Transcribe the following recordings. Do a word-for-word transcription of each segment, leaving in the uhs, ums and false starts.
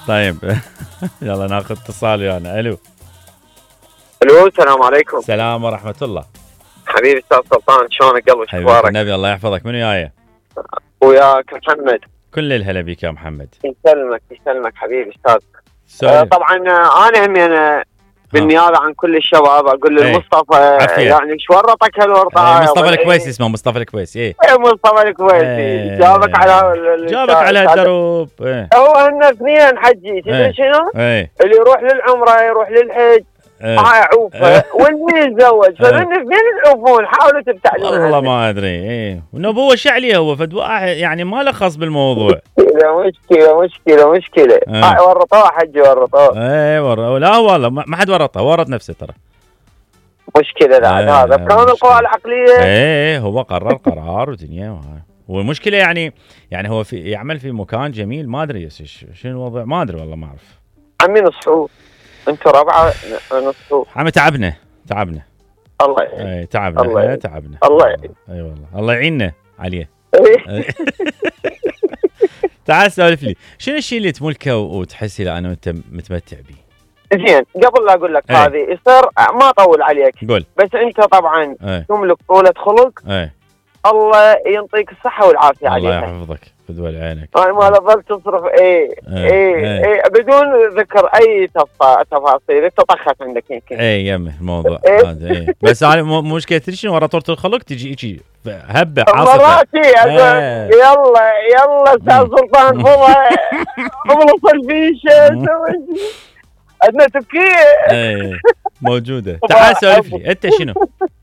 طيب يلا ناخذ اتصال ويانا. الو الو السلام عليكم. السلام ورحمة الله. حبيبي استاذ سلطان، شلونك قبل حبيبي اخبارك؟ النبي الله يحفظك. منو وياي؟ وياك محمد. كل الهلا بك يا محمد. يسلمك يسلمك حبيبي استاذ. سوري. آه طبعا انا هم انا بالنيابه عن كل الشباب اقول للمصطفى يعني ايش ورطك هالورطه؟ مصطفى الكويسي اسمه مصطفى الكويسي. ايه ايه مصطفى الكويسي. ايه جابك على جابك على الدروب. ايه هو هن اثنين حجي تدري ايه شنو؟ ايه اللي يروح للعمره يروح للحج ايه هاي عوفه ايه واللي يتزوج فمن فين العوفون؟ حاولوا تبتعدون والله ما ادري. ايه ونبوه شعلي هو فد يعني ما له خص بالموضوع. مشكله مشكله مشكله مشكله هاي ورطوه حجي ورطوه. ايه ور... لا والله ما حد ورطه، ورط نفسه ترى. مشكله لا ايه هذا بكون القوى العقليه. ايه هو قرر قرار ودنيا وهاي. والمشكله يعني يعني هو في يعمل في مكان جميل، ما ادري شنو الوضع، ما ادري والله ما اعرف. عمي نصحوه انتوا ربعه نصحوه. عمي تعبنا تعبنا الله يعين. اي تعبنا الله يعين. تعبنا الله يعين. اي والله الله يعيننا عليه. تعال سولف لي شنو الشيء اللي تملكه وتحس له انا وانت متمتع به؟ زين قبل لا اقول لك ايه. هذه يصير ما اطول عليك قول. بس انت طبعا ايه. تملك طولة خلق. ايه. الله ينطيك الصحه والعافيه عليك. الله يحفظك بدول عينك. انا ما ظل تصرف ايه ايه ايه, ايه. ايه. بدون ذكر اي تفاصيل انت طخت عندك يمكن. اي يمه الموضوع ايه. هذا. ايه بس انا مشكله تدري شنو ورا طولة الخلق تجي يجي هبه حاصفه مراتي ايه. يلا يلا استاذ سلطان فضل خلص الفيشه عندنا تبكيه. ايه موجوده. تعال سولف لي انت شنو؟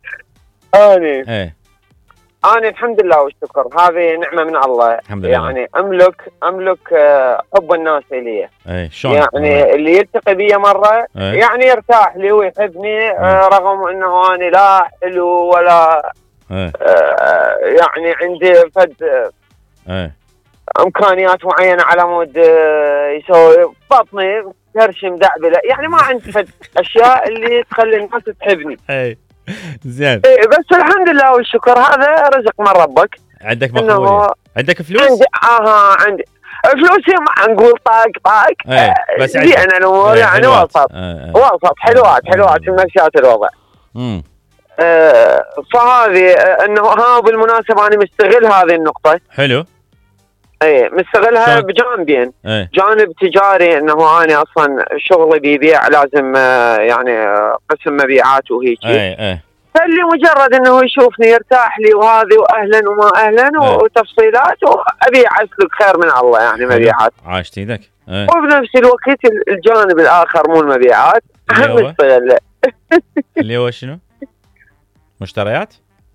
اني ايه أنا الحمد لله والشكر هذه نعمة من الله. الحمد لله. يعني أملك أملك حب الناس إلي. ايه شلون؟ يعني أوه. اللي يلتقي بي مرة ايه. يعني يرتاح لي ويحبني. ايه. رغم أنه أنا لا حلو ولا ايه. آه يعني عندي فد ايه. إمكانيات معينة على مود يسوي بطني ترشم دعبلة، يعني ما عندي فد أشياء اللي تخلي الناس تحبني. ايه زين. إيه بس الحمد لله والشكر هذا رزق من ربك. عندك مقبولية؟ عندك فلوس؟ عندي اها عندي فلوسي ما نقول طاق طاق. ايه بس عندي انا الامور ايه يعني وسط. ايه وسط حلوات حلوات في مشيات الوضع. امم آه فهذه انه ها بالمناسبة انا مستغل هذه النقطة. حلو. ايه مستغلها بجانبين. ايه. جانب تجاري انه انا اصلا شغلي بيبيع لازم آه يعني آه قسم مبيعات وهيك. ايه ايه فاللي مجرد انه يشوفني يرتاح لي وهذه واهلا وما اهلا ايه. وتفصيلات وابيع اسلك خير من الله يعني مبيعات. عاشت ايدك. ايه. وبنفس الوقت الجانب الاخر مو المبيعات هم يستغل. اللي هو شنو؟ مشتريات؟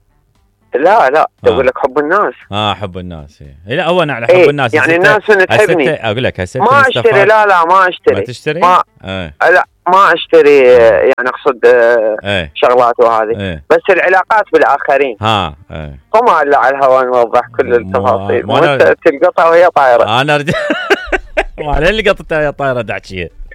لا لا اقول لك حب الناس. اه حب الناس. ايه لا هو انا على حب ايه الناس يعني الناس تحبني. اقول لك هسه ما اشتري. لا لا ما اشتري. ما تشتري؟ ما ايه. لا ما اشتري يعني اقصد ايه. شغلات وهذه. ايه. بس العلاقات بالاخرين. ها ايه. وما الا على الهواء نوضح كل التفاصيل. وانت تلقطها وهي طايره. انا رجع ما اللي قطتها وهي طايره دعشيه.